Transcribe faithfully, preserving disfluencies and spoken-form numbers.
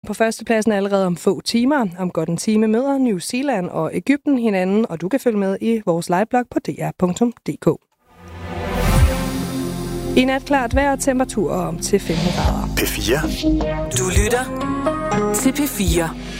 på førstepladsen allerede om få timer. Om godt en time møder New Zealand og Egypten hinanden, og du kan følge med i vores liveblog på d r punktum d k. I nat klart vejr og temperaturer om til femten grader. P fire. Du lytter til P fire.